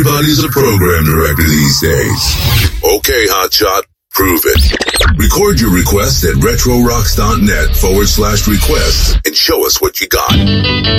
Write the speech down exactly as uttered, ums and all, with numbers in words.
Everybody's a program director these days. Okay, hotshot, prove it. Record your request at retrorocks.net forward slash requests and show us what you got.